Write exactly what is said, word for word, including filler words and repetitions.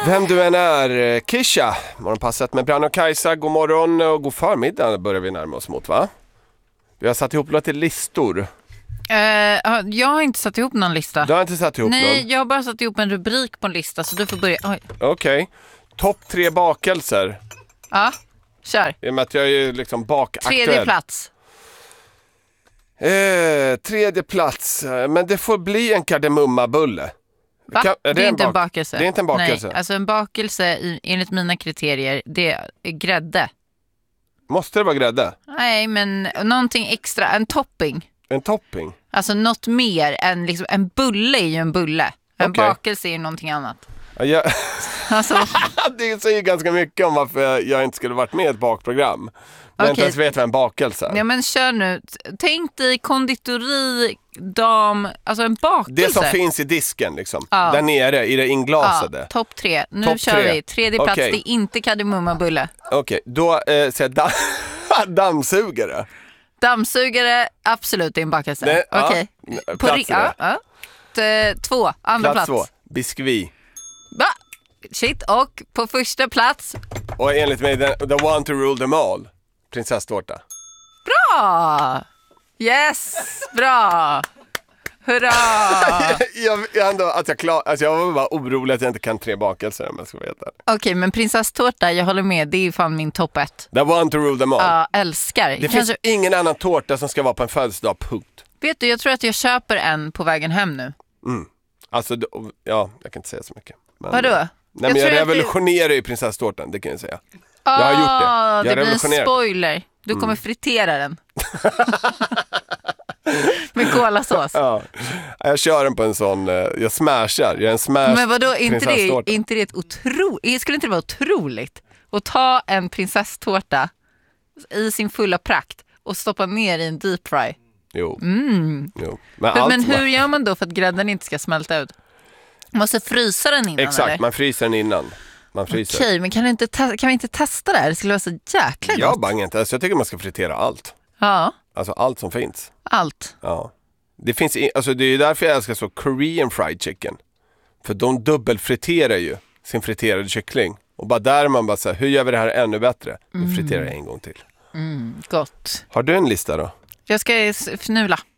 Vem du än är, Kisha, morgonpasset med Brann och Kajsa. God morgon och god förmiddag börjar vi närma oss mot, va? Vi har satt ihop lite listor. Uh, jag har inte satt ihop någon lista. Du har inte satt ihop Nej, någon? Nej, jag har bara satt ihop en rubrik på en lista, så du får börja. Okej. Okay. Topp tre bakelser. Ja, kör. I och med att jag är liksom bakaktuell. Tredje plats. Eh, tredje plats. Men det får bli en kardemummabulle. Va? Kan, är det, är en inte bak- en bakelse. Det är inte en bakelse. Nej, alltså en bakelse i, enligt mina kriterier, det är grädde. Måste det vara grädde? Nej, men någonting extra, en topping. En topping? Alltså något mer än liksom, en bulle är ju en bulle. En Okay. bakelse är ju någonting annat. Ja, jag... Alltså. Det säger ganska mycket om varför jag inte skulle varit med i ett bakprogram. Men Okay. inte ens vet vad en bakelse är. Ja, men kör nu. Tänk dig konditori, dam, alltså en bakelse. Det som finns i disken liksom. Ja. Där nere i det inglasade. Ja, topp tre. Nu Top kör tre. vi. Tredje plats, Okay. det är inte kardemummabulle. Okej, okay. Då eh, säger jag damm- dammsugare. Dammsugare, absolut, det är en bakelse. Okej. Okay. På ri- ja, ja. T- två, andra plats. plats. Två, biskvi. Va? Shit, och på första plats. Och enligt mig, the, the one to rule them all. Prinsesstårta. Bra! Yes, bra! Hurra! jag, jag, ändå, att jag, klar, alltså jag var bara orolig att jag inte kan tre bakelser om jag ska veta. Okej, okay, men prinsesstårta, jag håller med, det är fan min topp ett. The one to rule them all. Ja, älskar. Det Kanske... finns ingen annan tårta som ska vara på en födelsedag, punkt. Vet du, jag tror att jag köper en på vägen hem nu. Mm. Alltså, ja, jag kan inte säga så mycket. Men, vadå? Nej, men jag, jag revolutionerar det... ju prinsesstårtan, det kan jag säga. Ah, jag har gjort det. Jag det blir en spoiler. Du kommer mm. fritera den. Med kolasås. Ja. Jag kör den på en sån, jag smashar. Jag är en smash. Men vadå, inte det, inte det ett otroligt, skulle inte det vara otroligt att ta en prinsesstårta i sin fulla prakt och stoppa ner i en deep fry? Jo. Mm. jo. Men, men, men hur gör man då för att grädden inte ska smälta ut? Man måste frysa den innan. Exakt, eller? man fryser den innan. Man fryser. Okej, men kan, inte te- kan vi inte testa det här? Det skulle vara så jäkla gott. Jag bangar inte, alltså jag tycker man ska fritera allt. Ja. Alltså allt som finns. Allt. Ja. Det finns, alltså det är ju därför jag älskar så Korean fried chicken. För de dubbelfriterar ju sin friterade kyckling. Och bara där man bara säger, hur gör vi det här ännu bättre? Vi friterar en gång till. Mm, gott. Har du en lista då? Jag ska fnula.